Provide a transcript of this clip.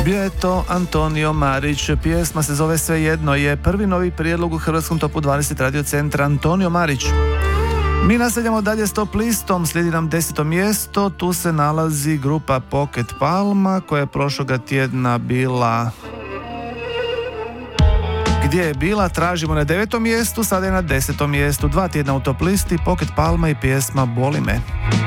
Bio je to Antonio Marić, pjesma se zove Svejedno, je prvi novi prijedlog u hrvatskom topu 20 radio centra Antonio Marić. Mi nastavljamo dalje s top listom, slijedi nam 10. mjesto, tu se nalazi grupa Pocket Palma koja je prošloga tjedna bila... Gdje je bila? Tražimo na 9. mjestu, sada je na 10. mjestu, 2 tjedna u top listi, Pocket Palma i pjesma Boli me.